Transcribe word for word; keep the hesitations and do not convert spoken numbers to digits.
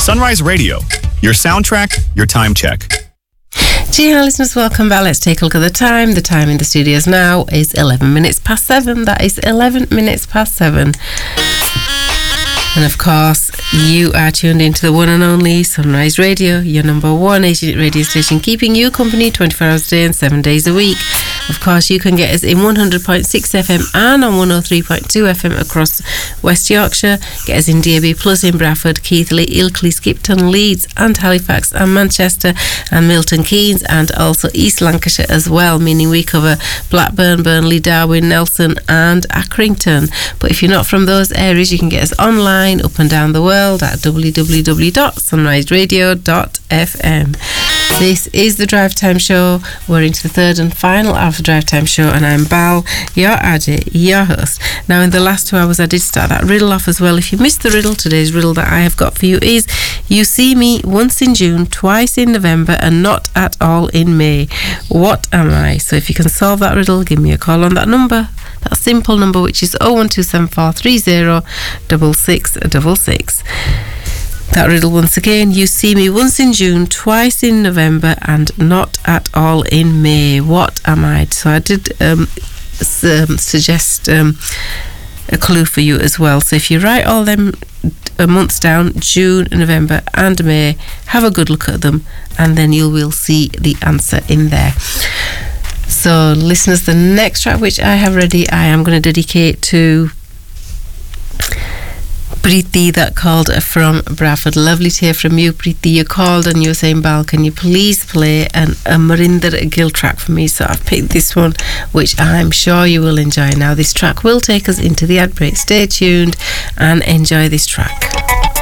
Sunrise Radio, your soundtrack, your time check. Gee, hi listeners, welcome back. Let's take a look at the time. The time in the studios now is eleven minutes past seven. That is eleven minutes past seven. And of course, you are tuned into the one and only Sunrise Radio, your number one Asian radio station, keeping you company twenty-four hours a day and seven days a week. Of course, you can get us in one hundred point six F M and on one oh three point two F M across West Yorkshire. Get us in D A B Plus in Bradford, Keighley, Ilkley, Skipton, Leeds and Halifax and Manchester and Milton Keynes, and also East Lancashire as well, meaning we cover Blackburn, Burnley, Darwin, Nelson and Accrington. But if you're not from those areas, you can get us online up and down the world at w w w dot sunrise radio dot f m. This is the Drive Time Show. We're into the third and final hour of the Drive Time Show, and I'm Bal, your Ajay, your host. Now, in the last two hours, I did start that riddle off as well. If you missed the riddle, today's riddle that I have got for you is: you see me once in June, twice in November, and not at all in May. What am I? So if you can solve that riddle, give me a call on that number. That simple number, which is oh one two seven four three oh six six six six. That riddle once again: you see me once in June, twice in November, and not at all in May. What am I? So I did um, s- um, suggest um, a clue for you as well. So if you write all them uh, months down, June, November and May, have a good look at them, and then you will see the answer in there. So listeners, the next track which I have ready, I am going to dedicate to Preeti, that called from Bradford. Lovely to hear from you, Preeti. You called and you were saying, Bal, can you please play an, a Marinder Gill track for me? So I've picked this one, which I'm sure you will enjoy. Now, this track will take us into the ad break. Stay tuned and enjoy this track.